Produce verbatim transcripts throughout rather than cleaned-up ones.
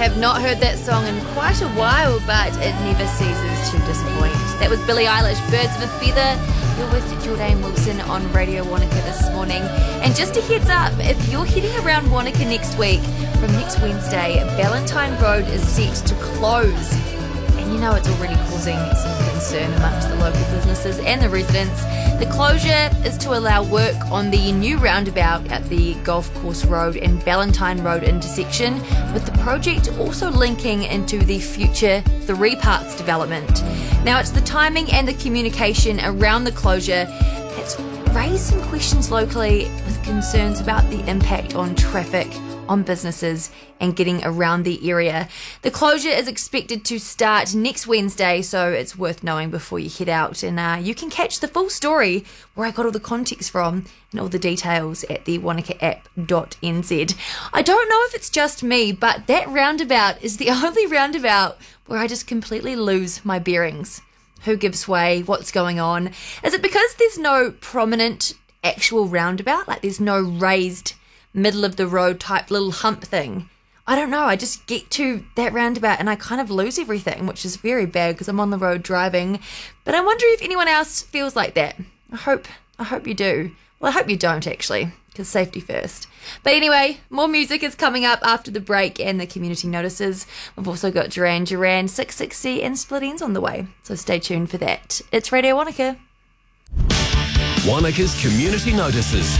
have not heard that song in quite a while, but it never ceases to disappoint. That was Billie Eilish, Birds of a Feather. You're with Jordan Wilson on Radio Wanaka this morning. And just a heads up, if you're heading around Wanaka next week, from next Wednesday, Valentine Road is set to close. And you know it's already causing some concern amongst the local businesses and the residents. The closure is to allow work on the new roundabout at the Golf Course Road and Valentine Road intersection, with the project also linking into the future Three Parks development. Now, it's the timing and the communication around the closure that's raised some questions locally, with concerns about the impact on traffic, on businesses and getting around the area. The closure is expected to start next Wednesday, so it's worth knowing before you head out. And uh, you can catch the full story, where I got all the context from and all the details, at the wanaka app dot n z. I don't know if it's just me, but that roundabout is the only roundabout where I just completely lose my bearings. Who gives way? What's going on? Is it because there's no prominent actual roundabout? Like there's no raised middle of the road type little hump thing? I don't know. I just get to that roundabout and I kind of lose everything, which is very bad because I'm on the road driving. But I wonder if anyone else feels like that. I hope I hope you do. Well, I hope you don't, actually, because safety first. But anyway, more music is coming up after the break and the community notices. We've also got Duran Duran, six sixty and Split Ends on the way, so stay tuned for that. It's Radio Wanaka. Wanaka's community notices.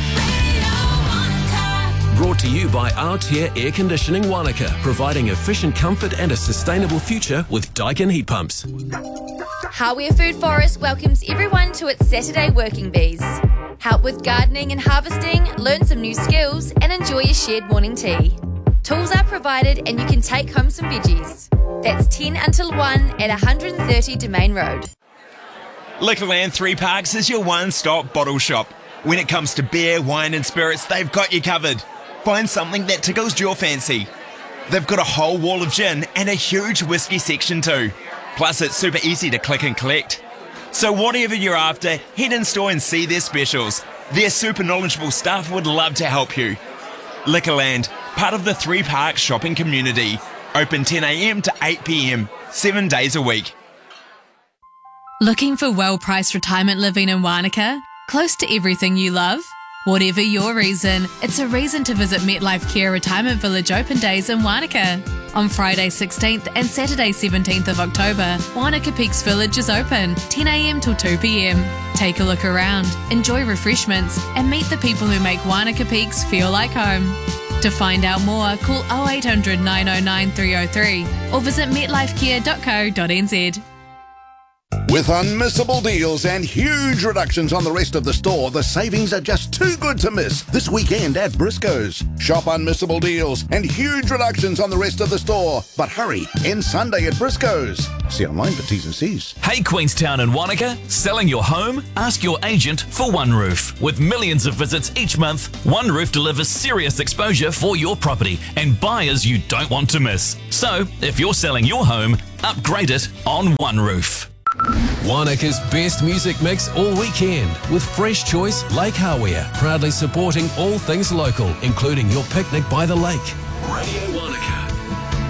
Brought to you by Aotea Air Conditioning Wanaka, providing efficient comfort and a sustainable future with Daikin heat pumps. Hawea Food Forest welcomes everyone to its Saturday Working Bees. Help with gardening and harvesting, learn some new skills and enjoy a shared morning tea. Tools are provided and you can take home some veggies. That's ten until one at one hundred thirty Domain Road. Liquorland Three Parks is your one-stop bottle shop. When it comes to beer, wine and spirits, they've got you covered. Find something that tickles your fancy. They've got a whole wall of gin and a huge whiskey section too. Plus, it's super easy to click and collect. So whatever you're after, head in store and see their specials. Their super knowledgeable staff would love to help you. Liquorland, part of the Three Parks shopping community. Open ten a m to eight p m, seven days a week. Looking for well-priced retirement living in Wanaka? Close to everything you love? Whatever your reason, it's a reason to visit MetLife Care Retirement Village Open Days in Wanaka. On Friday sixteenth and Saturday seventeenth of October, Wanaka Peaks Village is open, ten a m till two p m. Take a look around, enjoy refreshments, and meet the people who make Wanaka Peaks feel like home. To find out more, call oh eight hundred, nine oh nine, three oh three or visit metlife care dot co dot n z. With unmissable deals and huge reductions on the rest of the store, the savings are just too good to miss this weekend at Briscoe's. Shop unmissable deals and huge reductions on the rest of the store. But hurry, end Sunday at Briscoe's. See online for T's and C's. Hey Queenstown and Wanaka, selling your home? Ask your agent for OneRoof. With millions of visits each month, OneRoof delivers serious exposure for your property and buyers you don't want to miss. So, if you're selling your home, upgrade it on OneRoof. Wanaka's best music mix all weekend with Fresh Choice Lake Hawea, proudly supporting all things local, including your picnic by the lake. Radio